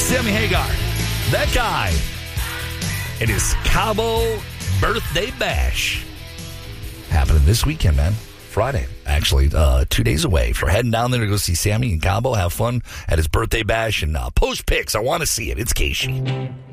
Sammy Hagar, that guy. It is Cabo Birthday Bash. Happening this weekend, man. Friday, actually, 2 days away. If you're heading down there to go see Sammy in Cabo, have fun at his birthday bash, and post pics. I want to see it. It's Casey.